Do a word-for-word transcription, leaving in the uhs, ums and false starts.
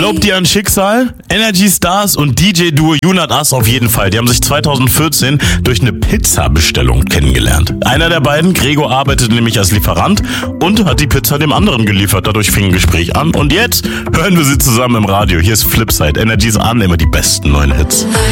Glaubt ihr an Schicksal? Energy Stars und D J-Duo You Not Us auf jeden Fall. Die haben sich zweitausendvierzehn durch eine Pizza-Bestellung kennengelernt. Einer der beiden, Gregor, arbeitete nämlich als Lieferant und hat die Pizza dem anderen geliefert. Dadurch fing ein Gespräch an und jetzt hören wir sie zusammen im Radio. Hier ist Flipside. Energy's an, immer die besten neuen Hits.